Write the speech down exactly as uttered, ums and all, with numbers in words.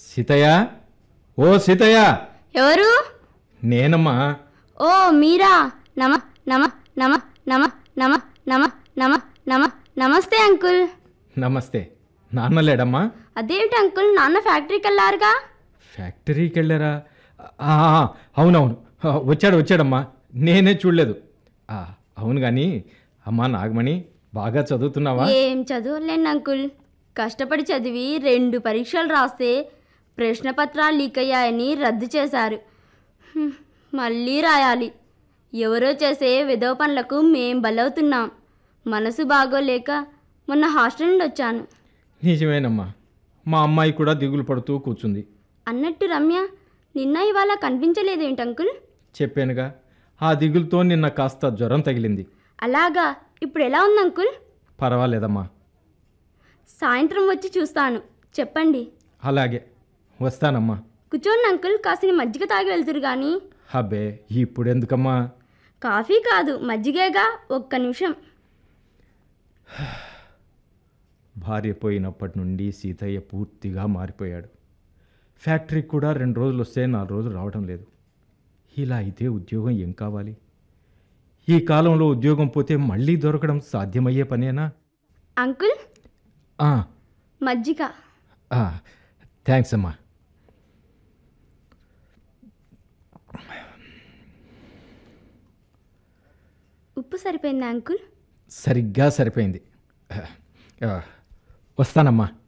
సీతయ్య, ఓ సీతయ్య. ఎవరు? నేనమ్మా. ఓ మీరా? నమ నమ నమ నమ నమ నమ నమ నమ నమస్తే అంకుల్. నమస్తే. నాన్న లేడమ్మా? అదేమిటి అంకుల్, నాన్న ఫ్యాక్టరీకి వెళ్ళారుగా? ఫ్యాక్టరీకి వెళ్ళారా? ఆ, అవునవును, వచ్చాడు వచ్చాడమ్మా, నేనే చూడలేదు. ఆ, అవును కానీ అమ్మా నాగమణి, బాగా చదువుతున్నావా? ఏం చదువులేండి అంకుల్, కష్టపడి చదివి రెండు పరీక్షలు రాస్తే ప్రశ్నపత్రాలు లీక్ అయ్యాయని రద్దు చేశారు. హ్మ్, మళ్ళీ రాయాలి. ఎవరో చేసే విధవ పనులకు మేం బలవుతున్నాం. మనసు బాగోలేక మొన్న హాస్టల్ నుండి వచ్చాను. నిజమేనమ్మా, మా అమ్మాయి కూడా దిగులు పడుతూ కూర్చుంది. అన్నట్టు రమ్య నిన్న ఇవాళ కనిపించలేదేంటి అంకుల్? చెప్పానుగా, ఆ దిగులుతో నిన్న కాస్త జ్వరం తగిలింది. అలాగా, ఇప్పుడు ఎలా ఉంది అంకుల్? పర్వాలేదమ్మా. సాయంత్రం వచ్చి చూస్తాను, చెప్పండి. అలాగే, వస్తానమ్మా. కూర్చోండి అంకుల్, కాసిన మజ్జిగ తాగి వెళ్తురు కానీ. అబ్బే, ఇప్పుడెందుకమ్మా? కాఫీ కాదు, మజ్జిగేగా. ఒక్క నిమిషం. భార్య పోయినప్పటి నుండి సీతయ్య పూర్తిగా మారిపోయాడు. ఫ్యాక్టరీకి కూడా రెండు రోజులు వస్తే నాలుగు రోజులు రావడం లేదు. ఇలా అయితే ఉద్యోగం ఏం కావాలి? ఈ కాలంలో ఉద్యోగం పోతే మళ్ళీ దొరకడం సాధ్యమయ్యే పనేనా? అంకుల్, ఆ, మజ్జిగ. ఆ, థ్యాంక్స్ అమ్మా. ఉప్పు సరిపోయిందా అంకుల్? సరిగ్గా సరిపోయింది. ఆ, వస్తానమ్మా.